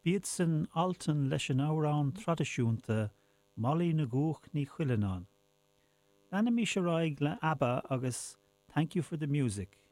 Bíad san altan leis an árán tradiisiúnta Molly na Gúach ní Chuileanán. Lena mí se raig le ABBA agus Thank You for the Music.